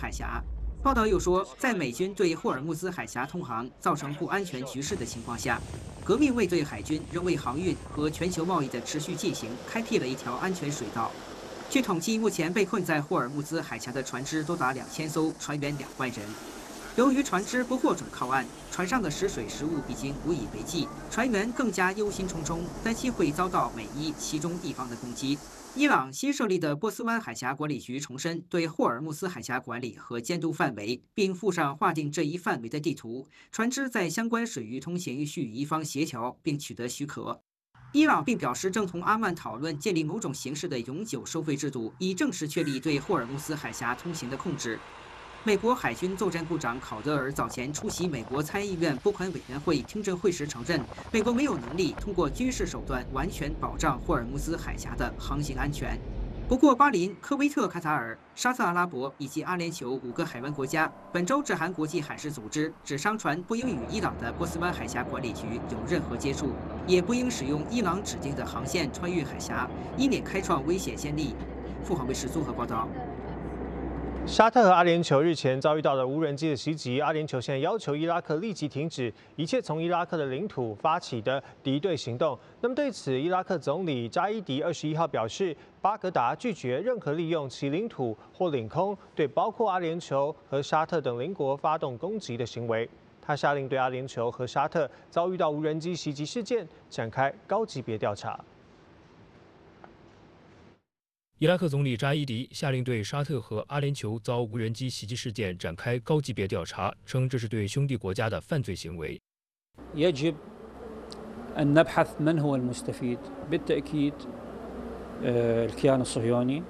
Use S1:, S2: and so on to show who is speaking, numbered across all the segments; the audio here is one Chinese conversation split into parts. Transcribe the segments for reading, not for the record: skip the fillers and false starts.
S1: 海峡。报道又说，在美军对霍尔木兹海峡通航造成不安全局势的情况下，革命卫队海军仍为航运和全球贸易的持续进行开辟了一条安全水道。据统计，目前被困在霍尔木兹海峡的船只多达2000艘，船员2万人。由于船只不获准靠岸，船上的食水食物已经无以为继，船员更加忧心忡忡，担心会遭到美伊其中一方的攻击。伊朗新设立的波斯湾海峡管理局重申对霍尔木兹海峡管理和监督范围，并附上划定这一范围的地图。船只在相关水域通行需与一方协调并取得许可。伊朗并表示正同阿曼讨论建立某种形式的永久收费制度，以正式确立对霍尔木兹海峡通行的控制。美国海军作战部长考德尔早前出席美国参议院拨款委员会听证会时承认，美国没有能力通过军事手段完全保障霍尔木兹海峡的航行安全。不过，巴林、科威特、卡塔尔、沙特阿拉伯以及阿联酋5个海湾国家本周致函国际海事组织，指商船不应与伊朗的波斯湾海峡管理局有任何接触，也不应使用伊朗指定的航线穿越海峡，以免开创危险先例。凤凰卫视综合报道。
S2: 沙特和阿联酋日前遭遇到的无人机的袭击，阿联酋现在要求伊拉克立即停止一切从伊拉克的领土发起的敌对行动。那么对此，伊拉克总理扎伊迪21号表示，巴格达拒绝任何利用其领土或领空对包括阿联酋和沙特等邻国发动攻击的行为。他下令对阿联酋和沙特遭遇到无人机袭击事件展开高级别调查。
S3: 伊拉克总理扎伊迪下令对沙特和阿联酋遭无人机袭击事件展开高级别调查，称这是对兄弟国家的犯罪行为。
S4: يجب أن نبحث من هو المستفيد بالتأكيد الكيان الصهيوني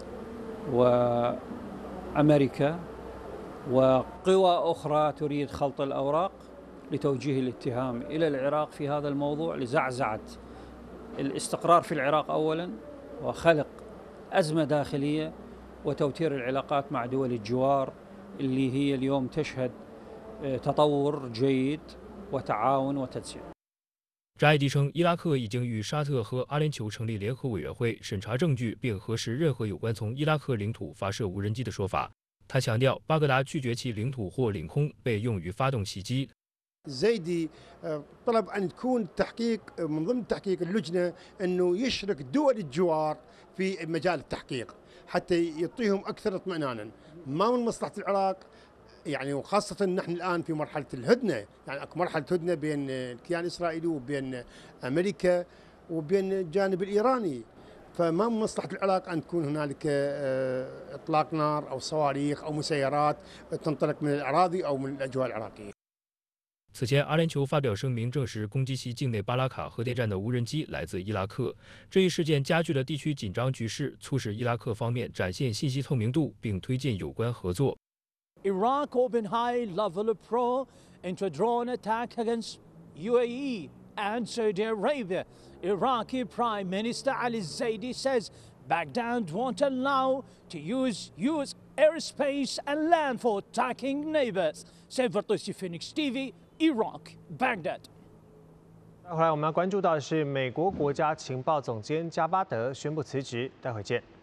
S4: وأمريكا وقوى أخرى تريد خلط الأوراق لتوجيه الاتهام إلى العراق في هذا الموضوع لزعزعة الاستقرار في العراق أولا وخلق أزمة داخلية وتوتير العلاقات مع دول الجوار اللي هي اليوم تشهد تطور جيد وتعاون وتنسيق。
S3: 扎伊迪称，伊拉克已经与沙特和阿联酋成立联合委员会，审查证据并核实任何有关从伊拉克领土发射无人机的说法。他强调，巴格达拒绝其领土或领空被用于发动袭击。
S5: الزيدي طلب أن تكون التحقيق من ضمن تحقيق اللجنة أنه يشرك دول الجوار في مجال التحقيق حتى يعطيهم أكثر اطمئنانا ما من مصلحة العراق يعني وخاصة نحن الآن في مرحلة الهدنة يعني أكو مرحلة هدنة بين الكيان الإسرائيلي وبين أمريكا وبين الجانب الإيراني فما من مصلحة العراق أن تكون هنالك إطلاق نار أو صواريخ أو مسيرات تنطلق من الأراضي أو من الأجواء العراقية。
S3: 此前，阿联酋发表声明，证实攻击其境内巴拉卡核电站的无人机来自伊拉克。这一事件加剧了地区紧张局势，促使伊拉克方面展现信息透明度，并推进有关合作。
S6: Iraq opened high-level probe into drone attack against UAE and Saudi Arabia. Iraqi Prime Minister Ali Zaidi says Baghdad won't allow to use US airspace and land for attacking neighbors. Sefer Tosi, Phoenix TV, Iraq, Baghdad.
S2: 后来我们要关注到的是，美国国家情报总监加巴德宣布辞职。待会见。